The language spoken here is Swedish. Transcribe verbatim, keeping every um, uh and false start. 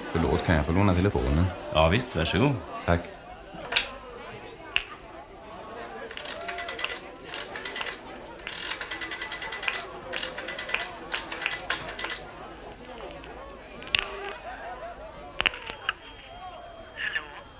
Förlåt, kan jag få låna telefonen? Ja visst, varsågod. Tack.